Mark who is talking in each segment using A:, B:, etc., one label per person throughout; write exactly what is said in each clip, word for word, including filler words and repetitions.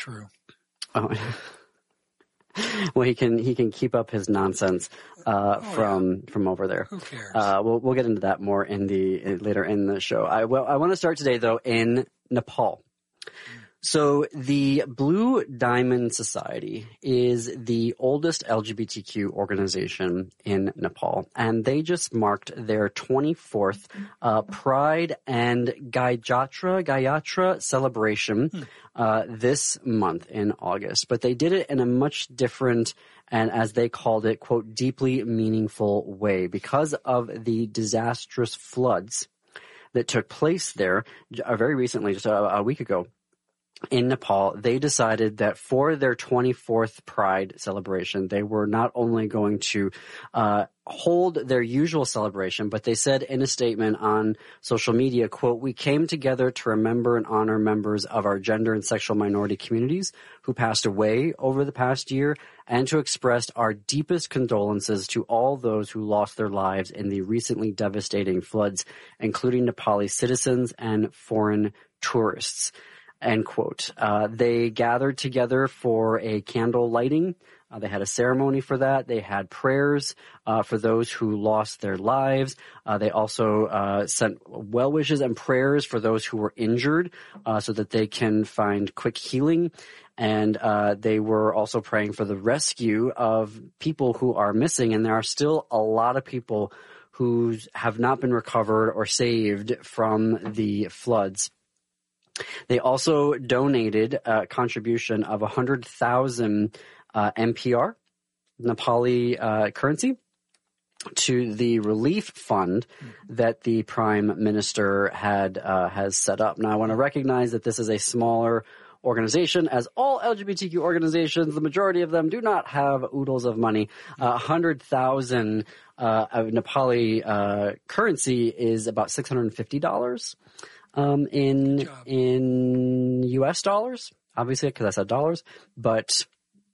A: true.
B: Oh. Well, he can he can keep up his nonsense uh,
A: oh,
B: from
A: yeah.
B: from over there.
A: Who cares?
B: Uh, we'll we'll get into that more in the in, later in the show. I well I want to start today though in Nepal. So the Blue Diamond Society is the oldest L G B T Q organization in Nepal, and they just marked their twenty-fourth uh, Pride and Gayatra Gayatra celebration hmm. uh, this month in August. But they did it in a much different and, as they called it, quote, deeply meaningful way because of the disastrous floods that took place there uh, very recently, just a, a week ago. In Nepal, they decided that for their twenty-fourth Pride celebration, they were not only going to uh hold their usual celebration, but they said in a statement on social media, quote, "We came together to remember and honor members of our gender and sexual minority communities who passed away over the past year and to express our deepest condolences to all those who lost their lives in the recently devastating floods, including Nepali citizens and foreign tourists." End quote. Uh, they gathered together for a candle lighting. Uh, they had a ceremony for that. They had prayers uh, for those who lost their lives. Uh, they also uh, sent well wishes and prayers for those who were injured uh, so that they can find quick healing. And uh, they were also praying for the rescue of people who are missing. And there are still a lot of people who have not been recovered or saved from the floods. They also donated a contribution of one hundred thousand uh, N P R, Nepali uh, currency, to the relief fund that the Prime Minister had uh, has set up. Now, I want to recognize that this is a smaller organization, as all L G B T Q organizations, the majority of them do not have oodles of money. Uh, one hundred thousand uh, of Nepali uh, currency is about six hundred fifty dollars. Um, in, in U S dollars, obviously, because I said dollars, but,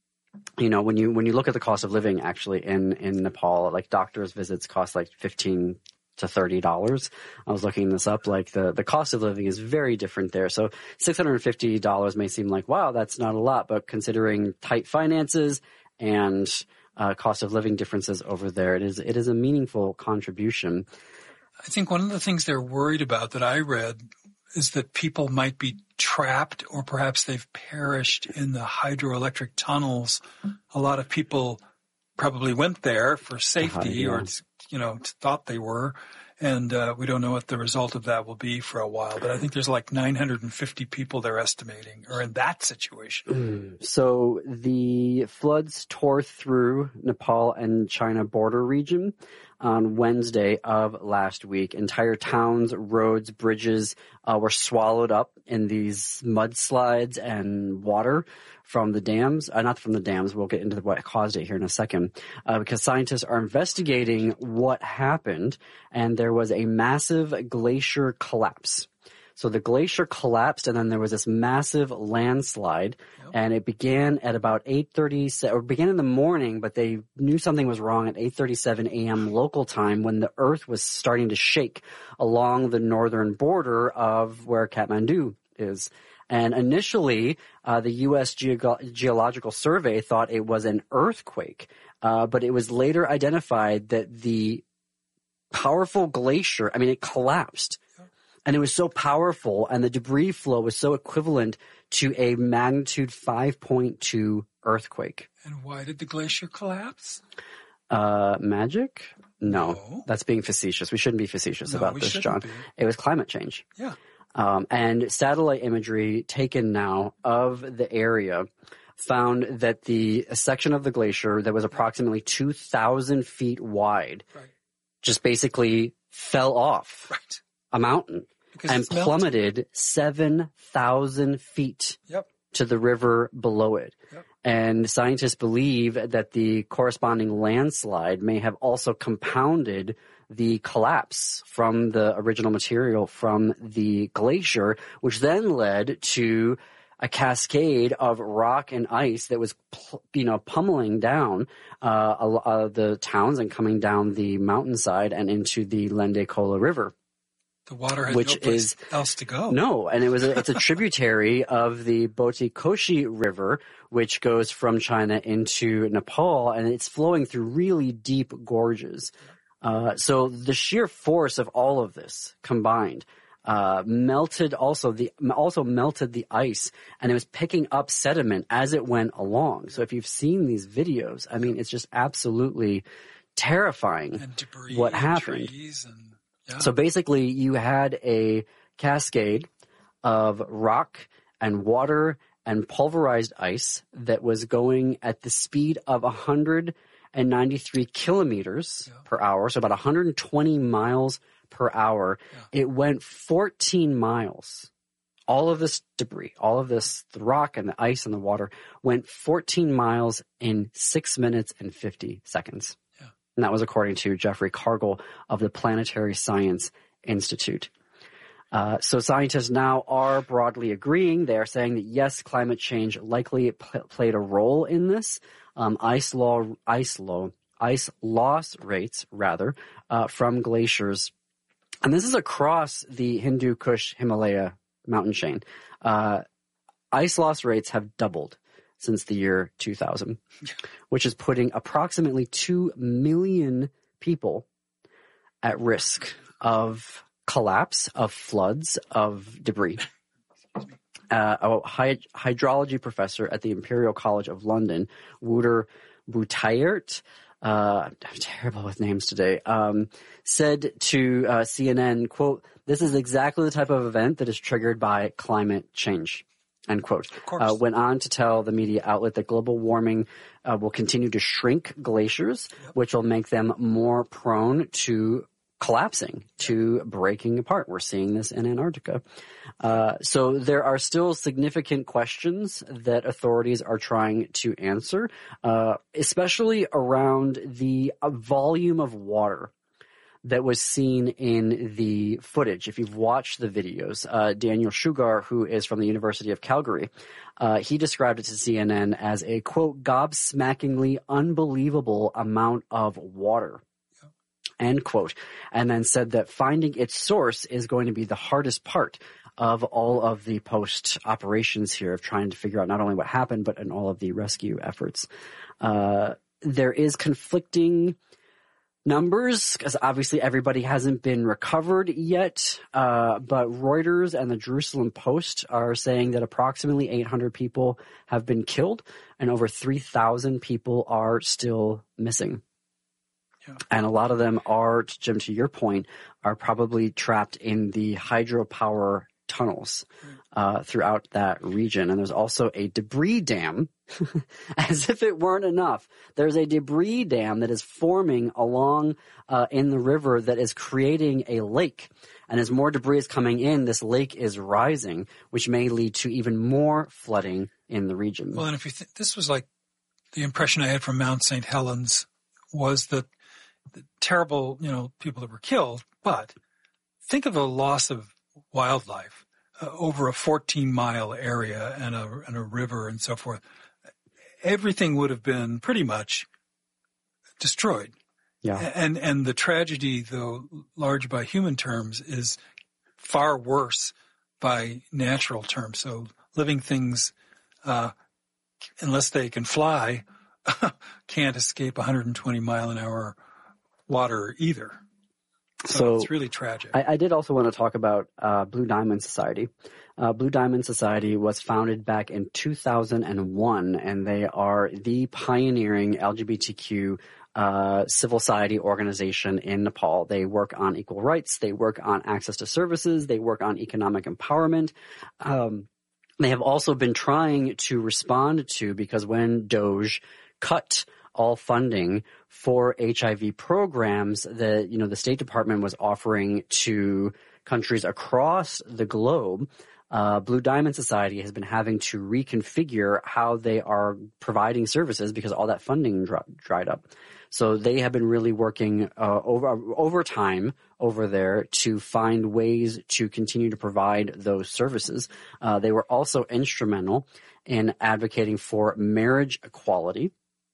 B: you know, when you, when you look at the cost of living actually in, in Nepal, like doctor's visits cost like fifteen to thirty dollars. I was looking this up, like the, the cost of living is very different there. So six hundred fifty dollars may seem like, wow, that's not a lot, but considering tight finances and, uh, cost of living differences over there, it is, it is a meaningful contribution.
A: I think one of the things they're worried about that I read is that people might be trapped or perhaps they've perished in the hydroelectric tunnels. A lot of people probably went there for safety uh-huh, yeah. or, you know, thought they were. And uh, we don't know what the result of that will be for a while. But I think there's like nine hundred fifty people they're estimating are in that situation.
B: So the floods tore through Nepal and China border region on Wednesday of last week. Entire towns, roads, bridges uh, were swallowed up in these mudslides and water from the dams. Uh, not from the dams. We'll get into what caused it here in a second. Uh, because scientists are investigating what happened, and there was a massive glacier collapse. So the glacier collapsed, and then there was this massive landslide, yep. and it began at about eight thirty, or began in the morning, but they knew something was wrong at eight thirty-seven a.m. local time when the earth was starting to shake along the northern border of where Kathmandu is. And initially, uh, the U S Geog- Geological Survey thought it was an earthquake, uh, but it was later identified that the powerful glacier, I mean, it collapsed. And it was so powerful, and the debris flow was so equivalent to a magnitude five point two earthquake.
A: And why did the glacier collapse?
B: Uh, magic? No,
A: no.
B: That's being facetious. We shouldn't be facetious
A: no,
B: about this, John.
A: Be.
B: It was climate change.
A: Yeah.
B: Um, and satellite imagery taken now of the area found that the a section of the glacier that was approximately two thousand feet wide right. just basically fell off
A: right.
B: a mountain. Because and plummeted seven thousand feet
A: yep.
B: to the river below it.
A: Yep.
B: And scientists believe that the corresponding landslide may have also compounded the collapse from the original material from the glacier, which then led to a cascade of rock and ice that was, you know, pummeling down uh, uh, the towns and coming down the mountainside and into the Lende Kola River.
A: The water had
B: which
A: no place
B: is
A: else to go.
B: No, and it was a, it's a tributary of the Botikoshi River, which goes from China into Nepal, and it's flowing through really deep gorges. Uh, so the sheer force of all of this combined uh, melted also the also melted the ice, and it was picking up sediment as it went along. So if you've seen these videos, I mean, it's just absolutely terrifying
A: and debris
B: what
A: and
B: happened.
A: Trees and, yeah.
B: So basically, you had a cascade of rock and water and pulverized ice that was going at the speed of one hundred ninety-three kilometers
A: yeah.
B: per hour, so about one hundred twenty miles per hour. Yeah. It went fourteen miles. All of this debris, all of this the rock and the ice and the water went fourteen miles in six minutes and fifty seconds. Yeah. And that was according to Jeffrey Cargill of the Planetary Science Institute. Uh, so scientists now are broadly agreeing. They are saying that yes, climate change likely pl- played a role in this. Um, ice law, ice low, ice loss rates rather uh, from glaciers, and this is across the Hindu Kush Himalaya mountain chain. Uh, ice loss rates have doubled since the year two thousand, which is putting approximately two million people at risk of collapse, of floods, of debris. Uh, a hy- hydrology professor at the Imperial College of London, Wouter Bouteillert, uh, I'm terrible with names today, um, said to uh, C N N, quote, "This is exactly the type of event that is triggered by climate change," end quote. Uh, went on to tell the media outlet that global warming uh, will continue to shrink glaciers, yep. which will make them more prone to collapsing, to breaking apart. We're seeing this in Antarctica. Uh, so there are still significant questions that authorities are trying to answer, uh, especially around the uh, volume of water that was seen in the footage. If you've watched the videos, uh, Daniel Sugar, who is from the University of Calgary, uh, he described it to C N N as a, quote, gobsmackingly unbelievable amount of water. End quote. And then said that finding its source is going to be the hardest part of all of the post operations here of trying to figure out not only what happened, but in all of the rescue efforts. Uh, there is conflicting numbers because obviously everybody hasn't been recovered yet. Uh, but Reuters and the Jerusalem Post are saying that approximately eight hundred people have been killed and over three thousand people are still missing. And a lot of them are, Jim, to your point, are probably trapped in the hydropower tunnels uh, throughout that region. And there's also a debris dam, as if it weren't enough. There's a debris dam that is forming along uh, in the river that is creating a lake. And as more debris is coming in, this lake is rising, which may lead to even more flooding in the region.
A: Well, and if you think this was like the impression I had from Mount Saint Helens was that the terrible, you know, people that were killed, but think of a loss of wildlife uh, over a fourteen mile area and a, and a river and so forth. Everything would have been pretty much destroyed.
B: Yeah.
A: And, and the tragedy, though large by human terms, is far worse by natural terms. So living things, uh, unless they can fly, can't escape one hundred twenty mile an hour water either. So, so it's really tragic.
B: I, I did also want to talk about uh, Blue Diamond Society. Uh, Blue Diamond Society was founded back in two thousand one, and they are the pioneering L G B T Q uh, civil society organization in Nepal. They work on equal rights. They work on access to services. They work on economic empowerment. Um, they have also been trying to respond to, because when DOGE cut all funding for H I V programs that, you know, the State Department was offering to countries across the globe, uh, Blue Diamond Society has been having to reconfigure how they are providing services because all that funding dry, dried up. So they have been really working uh, over over time over there to find ways to continue to provide those services. Uh, they were also instrumental in advocating for marriage equality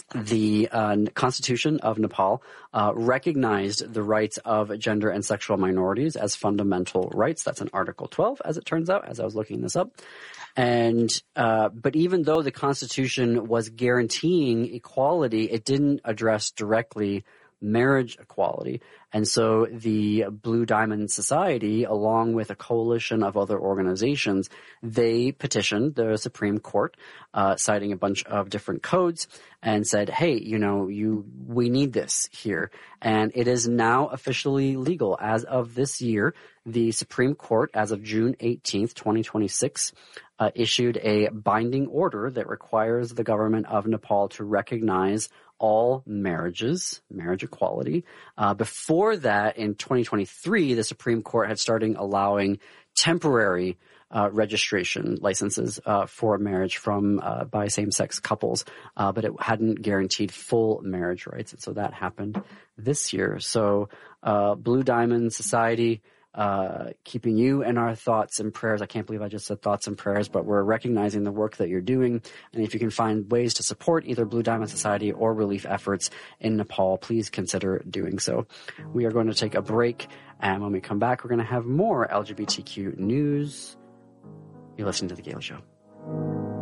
B: the uh, Constitution of Nepal uh, recognized the rights of gender and sexual minorities as fundamental rights. That's in Article twelve, as it turns out, as I was looking this up. And uh, but even though the Constitution was guaranteeing equality, it didn't address directly marriage equality. And so the Blue Diamond Society, along with a coalition of other organizations, they petitioned the Supreme Court, uh, citing a bunch of different codes, and said, hey, you know, you we need this here. And it is now officially legal. As of this year, the Supreme Court, as of June eighteenth, twenty twenty-six, uh, issued a binding order that requires the government of Nepal to recognize all marriages, marriage equality. Uh, before that, in twenty twenty-three, the Supreme Court had started allowing temporary uh, registration licenses uh, for marriage from uh, by same-sex couples, uh, but it hadn't guaranteed full marriage rights, and so that happened this year. So, uh, Blue Diamond Society, Uh, keeping you in our thoughts and prayers. I can't believe I just said thoughts and prayers, but we're recognizing the work that you're doing. And if you can find ways to support either Blue Diamond Society or relief efforts in Nepal, please consider doing so. We are going to take a break, and when we come back, we're going to have more L G B T Q news. You're listening to The Gala Show.